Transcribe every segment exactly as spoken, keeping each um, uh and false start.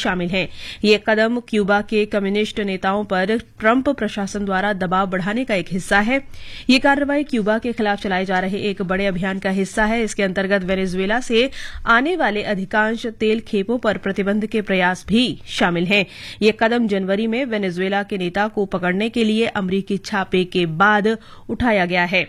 शामिल हैं। ये कदम क्यूबा के कम्युनिस्ट नेताओं पर ट्रंप प्रशासन द्वारा दबाव बढ़ाने का एक हिस्सा है। ये कार्रवाई क्यूबा के खिलाफ चलाए जा रहे एक बड़े अभियान का हिस्सा है। इसके अंतर्गत वेनेजुएला से आने वाले अधिकांश तेल खेपों पर प्रतिबंध के प्रयास भी शामिल हैं। ये कदम जनवरी में वेनेजुएला के नेता को पकड़ने के लिए अमरीकी छापे के बाद उठाया गया है।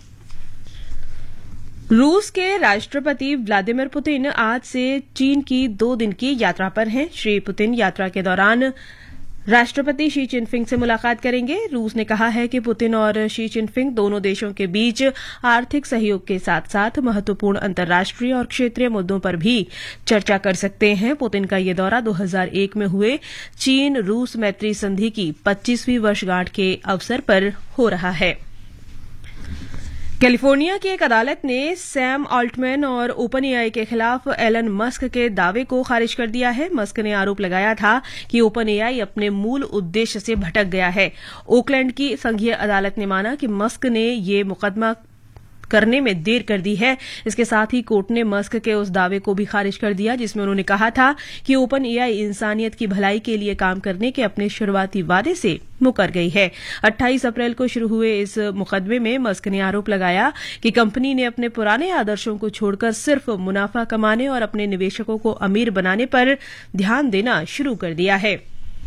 रूस के राष्ट्रपति व्लादिमीर पुतिन आज से चीन की दो दिन की यात्रा पर हैं। श्री पुतिन यात्रा के दौरान राष्ट्रपति शी चिनफिंग से मुलाकात करेंगे। रूस ने कहा है कि पुतिन और शी चिनफिंग दोनों देशों के बीच आर्थिक सहयोग के साथ साथ महत्वपूर्ण अंतर्राष्ट्रीय और क्षेत्रीय मुद्दों पर भी चर्चा कर सकते हैं। पुतिन का ये दौरा दो हज़ार एक में हुए चीन रूस मैत्री संधि की पच्चीसवीं वर्षगांठ के अवसर पर हो रहा है। कैलिफोर्निया की एक अदालत ने सैम ऑल्टमैन और ओपन एआई के खिलाफ एलन मस्क के दावे को खारिज कर दिया है। मस्क ने आरोप लगाया था कि ओपन एआई अपने मूल उद्देश्य से भटक गया है। ओकलैंड की संघीय अदालत ने माना कि मस्क ने ये मुकदमा करने में देर कर दी है। इसके साथ ही कोर्ट ने मस्क के उस दावे को भी खारिज कर दिया जिसमें उन्होंने कहा था कि ओपन एआई इंसानियत की भलाई के लिए काम करने के अपने शुरुआती वादे से मुकर गई है। अट्ठाईस अप्रैल को शुरू हुए इस मुकदमे में मस्क ने आरोप लगाया कि कंपनी ने अपने पुराने आदर्शों को छोड़कर सिर्फ मुनाफा कमाने और अपने निवेशकों को अमीर बनाने पर ध्यान देना शुरू कर दिया है।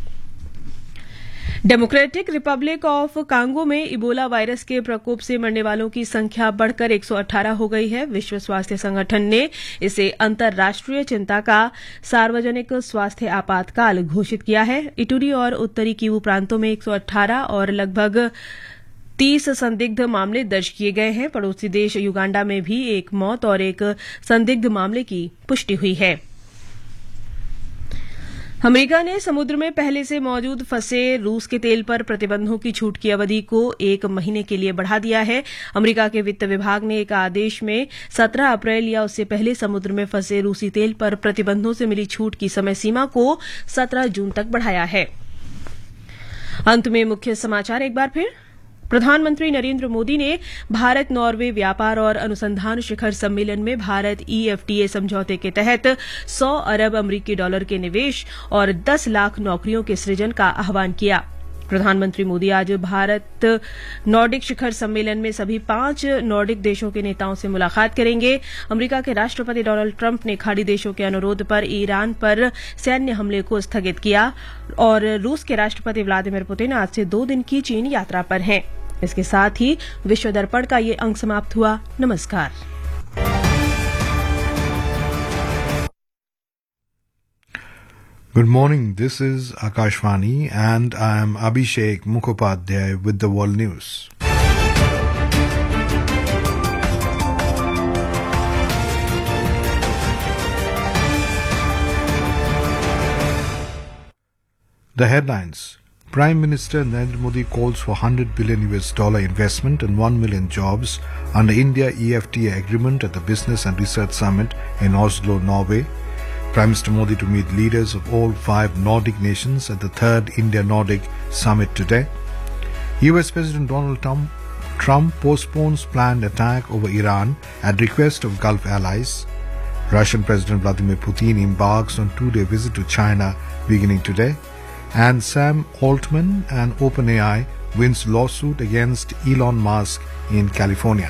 डेमोक्रेटिक रिपब्लिक ऑफ कांगो में इबोला वायरस के प्रकोप से मरने वालों की संख्या बढ़कर एक सौ अठारह हो गई है। विश्व स्वास्थ्य संगठन ने इसे अंतर्राष्ट्रीय चिंता का सार्वजनिक स्वास्थ्य आपातकाल घोषित किया है। इटूरी और उत्तरी किवू प्रांतों में एक सौ अठारह और लगभग तीस संदिग्ध मामले दर्ज किए गए हैं। पड़ोसी देश युगांडा में भी एक मौत और एक संदिग्ध मामले की पुष्टि हुई है। अमेरिका ने समुद्र में पहले से मौजूद फंसे रूस के तेल पर प्रतिबंधों की छूट की अवधि को एक महीने के लिए बढ़ा दिया है। अमेरिका के वित्त विभाग ने एक आदेश में सत्रह अप्रैल या उससे पहले समुद्र में फंसे रूसी तेल पर प्रतिबंधों से मिली छूट की समय सीमा को सत्रह जून तक बढ़ाया है। अंत में मुख्य समाचार एक बार फिर। प्रधानमंत्री नरेंद्र मोदी ने भारत नॉर्वे व्यापार और अनुसंधान शिखर सम्मेलन में भारत ईएफटीए समझौते के तहत सौ अरब अमरीकी डॉलर के निवेश और दस लाख नौकरियों के सृजन का आह्वान किया। प्रधानमंत्री मोदी आज भारत नॉर्डिक शिखर सम्मेलन में सभी पांच नॉर्डिक देशों के नेताओं से मुलाकात करेंगे। अमेरिका के राष्ट्रपति डोनाल्ड ट्रंप ने खाड़ी देशों के अनुरोध पर ईरान पर सैन्य हमले को स्थगित किया और रूस के राष्ट्रपति व्लादिमीर पुतिन आज से दो दिन की चीन यात्रा पर हैं। इसके साथ ही विश्व दर्पण का ये अंक समाप्त हुआ। नमस्कार। Good morning, this is Akashvani and I am Abhishek Mukhopadhyay with the World News. The headlines. Prime Minister Narendra Modi calls for one hundred billion U S dollar investment and one million jobs under India E F T A agreement at the Business and Research Summit in Oslo, Norway. Prime Minister Modi to meet leaders of all five Nordic nations at the third India-Nordic Summit today. U S President Donald Trump, Trump postpones planned attack over Iran at request of Gulf allies. Russian President Vladimir Putin embarks on two-day visit to China beginning today. And Sam Altman and OpenAI wins lawsuit against Elon Musk in California.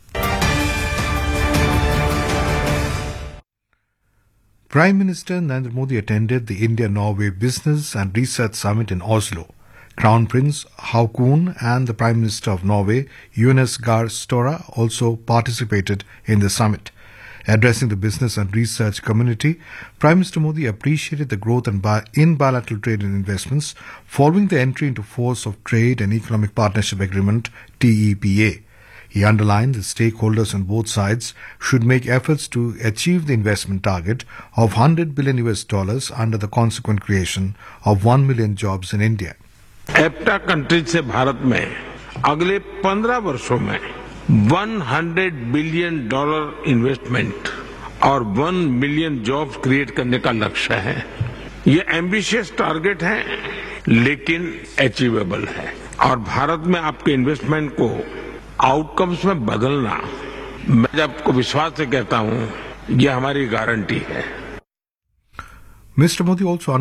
Prime Minister Narendra Modi attended the India-Norway Business and Research Summit in Oslo. Crown Prince Haakon and the Prime Minister of Norway, Jonas Gahr Støre, also participated in the summit. Addressing the business and research community, Prime Minister Modi appreciated the growth in bilateral trade and investments following the entry into force of Trade and Economic Partnership Agreement T E P A. He underlined that stakeholders on both sides should make efforts to achieve the investment target of one hundred billion U S dollars under the consequent creation of one million jobs in India. एप्टा countries से भारत में अगले पंद्रह वर्षों में सौ billion dollar investment और एक million jobs create करने का लक्ष्य है। ये एम्बिशियस टारगेट है लेकिन अचीवेबल है और भारत में आपके इन्वेस्टमेंट को आउटकम्स में बदलना, मैं आपको विश्वास से कहता हूं, ये हमारी गारंटी है। Mister Modi also